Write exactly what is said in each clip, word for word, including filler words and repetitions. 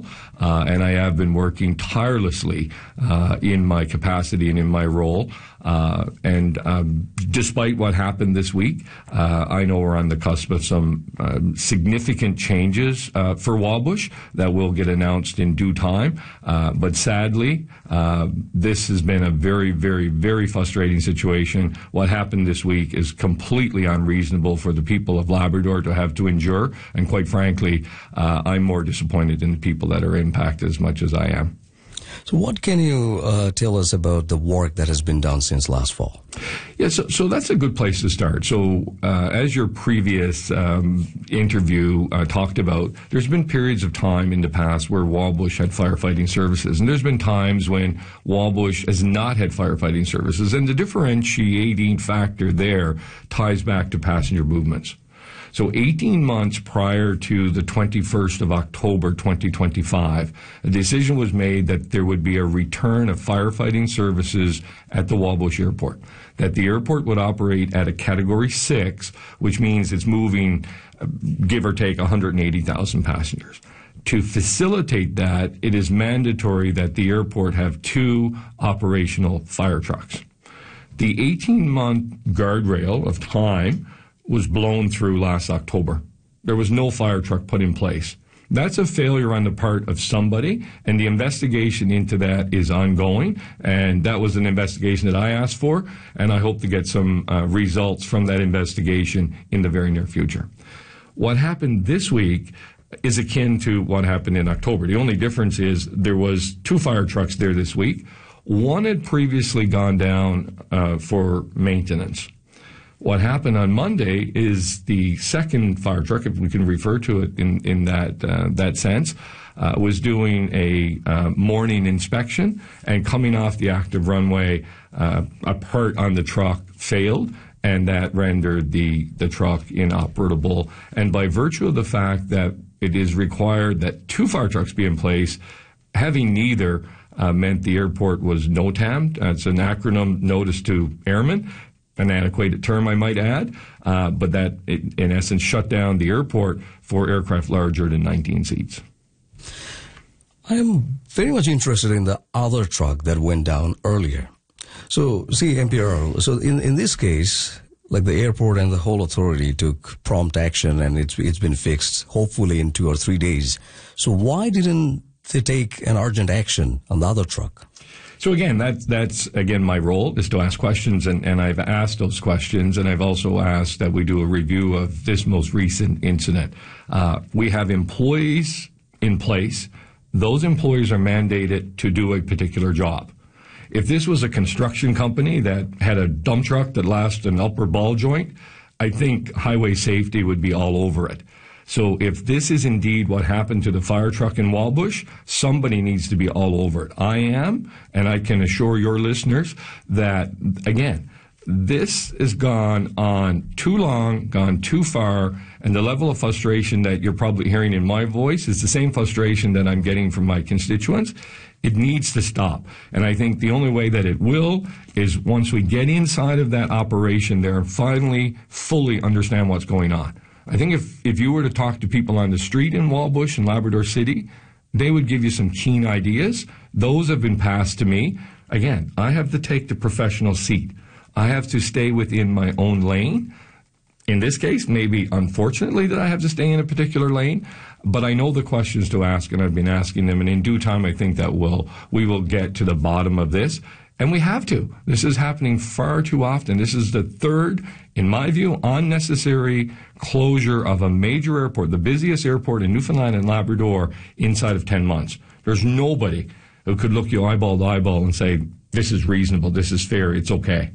professional, uh, and I have been working tirelessly uh, in my capacity and in my role. Uh, and um, despite what happened this week, uh, I know we're on the cusp of some uh, significant changes uh, for Wabush that will get announced in due time. Uh, but sadly, uh, this has been a very, very, very frustrating situation. What happened this week is completely unreasonable for the people of Labrador to have to endure. And quite frankly, uh, I'm more disappointed in the people that are impacted as much as I am. So what can you uh, tell us about the work that has been done since last fall? Yeah, so, so that's a good place to start. So uh, as your previous um, interview uh, talked about, there's been periods of time in the past where Wabush had firefighting services, and there's been times when Wabush has not had firefighting services, and the differentiating factor there ties back to passenger movements. So eighteen months prior to the twenty-first of October twenty twenty-five, a decision was made that there would be a return of firefighting services at the Wabush Airport, that the airport would operate at a Category six, which means it's moving, uh, give or take, one hundred eighty thousand passengers. To facilitate that, it is mandatory that the airport have two operational fire trucks. The eighteen-month guardrail of time was blown through last October. There was no fire truck put in place. That's a failure on the part of somebody, and the investigation into that is ongoing, and that was an investigation that I asked for, and I hope to get some uh, results from that investigation in the very near future. What happened this week is akin to what happened in October. The only difference is there was two fire trucks there this week. One had previously gone down uh, for maintenance. What happened on Monday is the second fire truck, if we can refer to it in, in that uh, that sense, uh, was doing a uh, morning inspection, and coming off the active runway, uh, a part on the truck failed, and that rendered the, the truck inoperable. And by virtue of the fact that it is required that two fire trucks be in place, having neither uh, meant the airport was NOTAM. Uh, it's an acronym, Notice to Airmen. An antiquated term, I might add, uh, but that, it, in essence, shut down the airport for aircraft larger than nineteen seats. I am very much interested in the other truck that went down earlier. So, see, M P R, so in, in this case, like the airport and the whole authority took prompt action, and it's, it's been fixed, hopefully in two or three days. So why didn't they take an urgent action on the other truck? So again, that's, that's again, my role is to ask questions, and, and I've asked those questions, and I've also asked that we do a review of this most recent incident. Uh, we have employees in place. Those employees are mandated to do a particular job. If this was a construction company that had a dump truck that lost an upper ball joint, I think highway safety would be all over it. So if this is indeed what happened to the fire truck in Wabush, somebody needs to be all over it. I am, and I can assure your listeners that, again, this has gone on too long, gone too far, and the level of frustration that you're probably hearing in my voice is the same frustration that I'm getting from my constituents. It needs to stop. And I think the only way that it will is once we get inside of that operation there and finally fully understand what's going on. I think if, if you were to talk to people on the street in Wabush and Labrador City, they would give you some keen ideas. Those have been passed to me. Again, I have to take the professional seat. I have to stay within my own lane. In this case, maybe unfortunately that I have to stay in a particular lane, but I know the questions to ask, and I've been asking them, and in due time I think that we'll, we will get to the bottom of this. And we have to. This is happening far too often. This is the third, in my view, unnecessary closure of a major airport, the busiest airport in Newfoundland and Labrador, inside of ten months. There's nobody who could look you eyeball to eyeball and say, this is reasonable, this is fair, it's okay.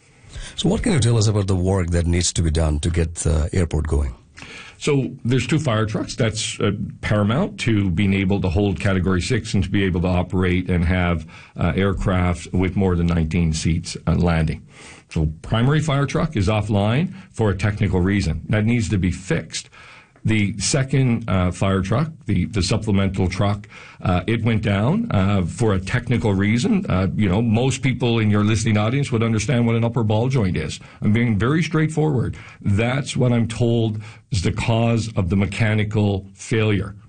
So what can you tell us about the work that needs to be done to get the airport going? So there's two fire trucks. That's uh, paramount to being able to hold Category six and to be able to operate and have uh, aircraft with more than nineteen seats uh, landing. So primary fire truck is offline for a technical reason. That needs to be fixed. The second uh, fire truck, the, the supplemental truck, uh, it went down uh, for a technical reason. Uh, you know, most people in your listening audience would understand what an upper ball joint is. I'm being very straightforward. That's what I'm told is the cause of the mechanical failure.